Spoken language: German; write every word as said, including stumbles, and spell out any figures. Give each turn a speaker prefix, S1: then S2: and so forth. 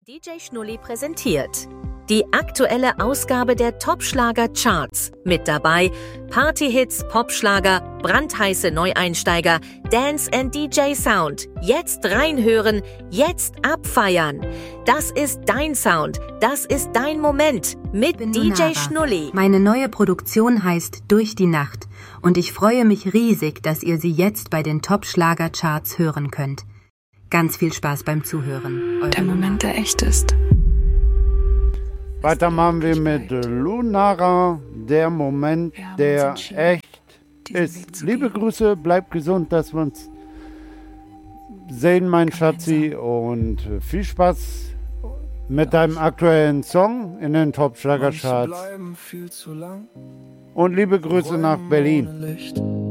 S1: D J Schnulli präsentiert die aktuelle Ausgabe der Top-Schlager-Charts. Mit dabei Partyhits, Popschlager, brandheiße Neueinsteiger, Dance and D J Sound. Jetzt reinhören, jetzt abfeiern. Das ist dein Sound, das ist dein Moment mit D J Schnulli.
S2: Meine neue Produktion heißt Durch die Nacht und ich freue mich riesig, dass ihr sie jetzt bei den Top-Schlager-Charts hören könnt. Ganz viel Spaß beim Zuhören. Eure
S3: der Moment, der echt ist.
S4: Weiter machen wir mit Lunara, der Moment, der echt ist. Liebe Grüße, bleib gesund, dass wir uns sehen, mein Schatzi, und viel Spaß mit deinem aktuellen Song in den Top-Schlager-Charts. Und liebe Grüße nach Berlin.